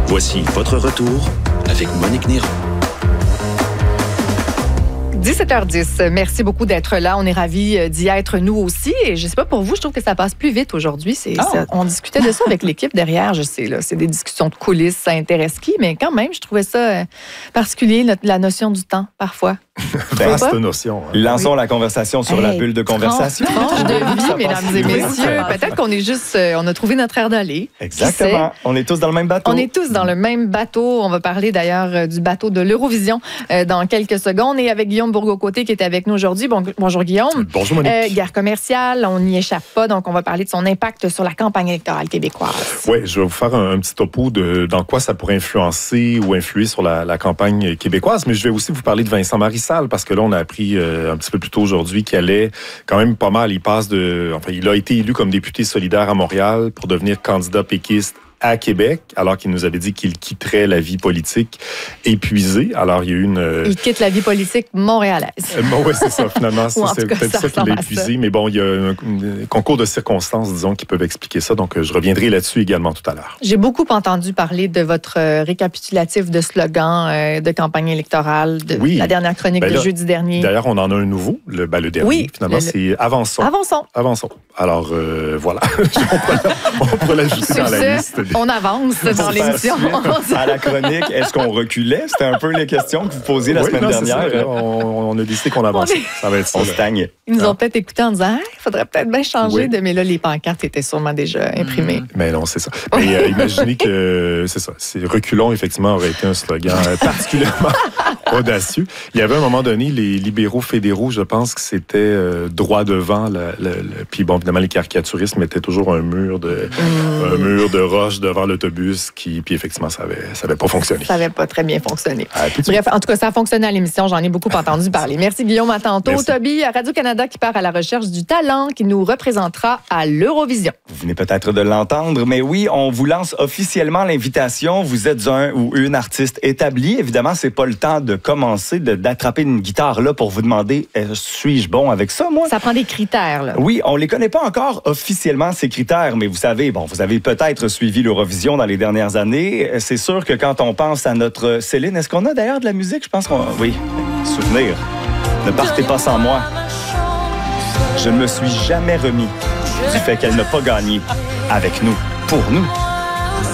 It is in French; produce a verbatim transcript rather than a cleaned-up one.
Voici votre retour avec Monique Néron. dix-sept heures dix, merci beaucoup d'être là. On est ravis d'y être nous aussi. Et je sais pas pour vous, je trouve que ça passe plus vite aujourd'hui. C'est, oh. ça, on discutait de ça avec l'équipe derrière, je sais. Là, c'est des discussions de coulisses, ça intéresse qui, mais quand même, je trouvais ça particulier, la, la notion du temps, parfois. Vaste notion. Hein. Lançons oui. la conversation sur hey, la bulle de conversation. Tranche de vie, mesdames et messieurs. Peut-être qu'on est juste, euh, on a trouvé notre air d'aller. Exactement. On est tous dans le même bateau. On est tous dans le même bateau. On va parler d'ailleurs euh, du bateau de l'Eurovision euh, dans quelques secondes. Et avec Guillaume Bourgault-Côté qui est avec nous aujourd'hui. Bon, bonjour Guillaume. Bonjour Monique. Euh, guerre commerciale, on n'y échappe pas. Donc on va parler de son impact sur la campagne électorale québécoise. Oui, je vais vous faire un, un petit topo de dans quoi ça pourrait influencer ou influer sur la, la campagne québécoise. Mais je vais aussi vous parler de Vincent Marissal parce que là, on a appris euh, un petit peu plus tôt aujourd'hui qu'il allait quand même pas mal. Il passe de, enfin, il a été élu comme député solidaire à Montréal pour devenir candidat péquiste à Québec, alors qu'il nous avait dit qu'il quitterait la vie politique épuisée. Alors, il y a eu une... Euh... Il quitte la vie politique montréalaise. Euh, bon, oui, c'est ça, finalement. C'est, c'est peut-être ça, ça qui l'a épuisé. Mais bon, il y a un, un concours de circonstances, disons, qui peuvent expliquer ça. Donc, je reviendrai là-dessus également tout à l'heure. J'ai beaucoup entendu parler de votre récapitulatif de slogan euh, de campagne électorale, de oui. la dernière chronique ben là, de jeudi dernier. D'ailleurs, on en a un nouveau, le, ben, le dernier, oui, finalement, le, c'est Avançons. Avançons. Avançons. Alors, euh, voilà. on pourrait l'ajouter dans la liste. On avance dans l'émission. À la chronique, est-ce qu'on reculait? C'était un peu les questions que vous posiez la oui, semaine non, dernière. Ça, on, on a décidé qu'on avançait. Ça va être ça. On stagne. Ils nous ont peut-être écouté en disant, il ah, faudrait peut-être bien changer. Oui. De... Mais là, les pancartes étaient sûrement déjà imprimées. Mmh. Mais non, c'est ça. Mais euh, imaginez que, c'est ça, c'est reculons, effectivement, aurait été un slogan particulièrement audacieux. Il y avait à un moment donné, les libéraux fédéraux, je pense que c'était euh, droit devant. Le, le, le... Puis bon, évidemment, les caricaturistes mettaient toujours un mur de, mmh. un mur de roche devant l'autobus. Qui, puis effectivement, ça n'avait ça avait pas fonctionné. Ça n'avait pas très bien fonctionné. Ah, Bref, en tout cas, ça a fonctionné à l'émission. J'en ai beaucoup entendu parler. Merci Guillaume, à tantôt. Merci. Toby, à Radio-Canada, qui part à la recherche du talent qui nous représentera à l'Eurovision. Vous venez peut-être de l'entendre, mais oui, on vous lance officiellement l'invitation. Vous êtes un ou une artiste établie. Évidemment, c'est pas le temps de commencer, de, d'attraper une guitare là pour vous demander eh, suis-je bon avec ça, moi? Ça prend des critères, là. Oui, on les connaît pas encore officiellement, ces critères, mais vous savez, bon, vous avez peut-être suivi l'Eurovision dans les dernières années. C'est sûr que quand on pense à notre Céline, est-ce qu'on a d'ailleurs de la musique? Je pense qu'on... Oui, souvenir. Ne partez pas sans moi. Je ne me suis jamais remis du fait qu'elle n'a pas gagné avec nous, pour nous.